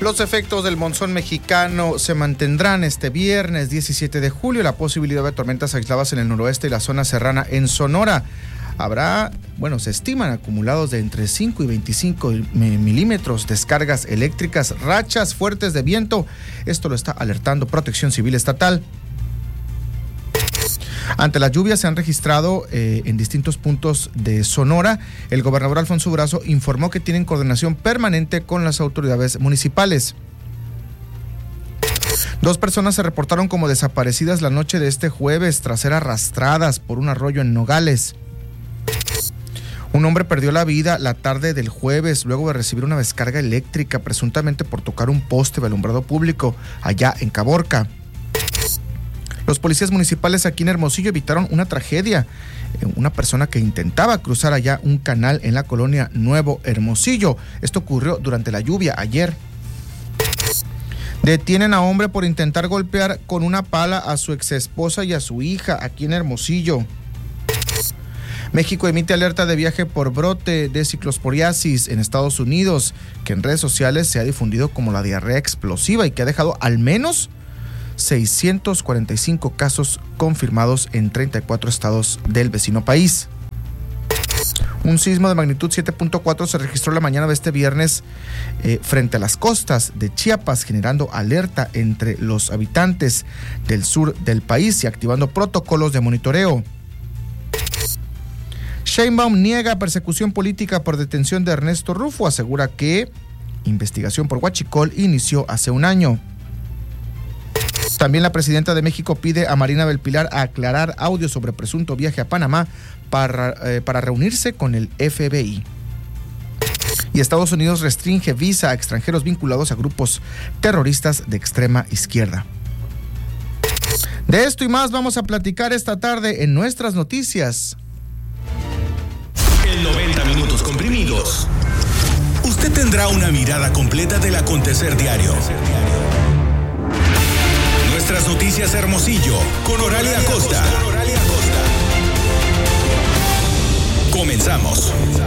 Los efectos del monzón mexicano se mantendrán este viernes 17 de julio. La posibilidad de tormentas aisladas en el noroeste y la zona serrana en Sonora. Habrá, se estiman acumulados de entre 5 y 25 milímetros, descargas eléctricas, rachas fuertes de viento. Esto lo está alertando Protección Civil Estatal. Ante las lluvias se han registrado en distintos puntos de Sonora. El gobernador Alfonso Durazo informó que tienen coordinación permanente con las autoridades municipales. 2 personas se reportaron como desaparecidas la noche de este jueves tras ser arrastradas por un arroyo en Nogales. Un hombre perdió la vida la tarde del jueves luego de recibir una descarga eléctrica, presuntamente por tocar un poste de alumbrado público allá en Caborca. Los policías municipales aquí en Hermosillo evitaron una tragedia. Una persona que intentaba cruzar allá un canal en la colonia Nuevo Hermosillo. Esto ocurrió durante la lluvia ayer. Detienen a hombre por intentar golpear con una pala a su exesposa y a su hija aquí en Hermosillo. México emite alerta de viaje por brote de ciclosporiasis en Estados Unidos, que en redes sociales se ha difundido como la diarrea explosiva y que ha dejado al menos 645 casos confirmados en 34 estados del vecino país. Un sismo de magnitud 7.4 se registró la mañana de este viernes frente a las costas de Chiapas, generando alerta entre los habitantes del sur del país y activando protocolos de monitoreo. Sheinbaum niega persecución política por detención de Ernesto Rufo, asegura que investigación por huachicol inició hace un año. También la presidenta de México pide a Marina del Pilar aclarar audio sobre presunto viaje a Panamá para reunirse con el FBI. Y Estados Unidos restringe visa a extranjeros vinculados a grupos terroristas de extrema izquierda. De esto y más vamos a platicar esta tarde en nuestras noticias. En 90 minutos comprimidos, usted tendrá una mirada completa del acontecer diario. Nuestras noticias Hermosillo, con Oralia Acosta. Comenzamos.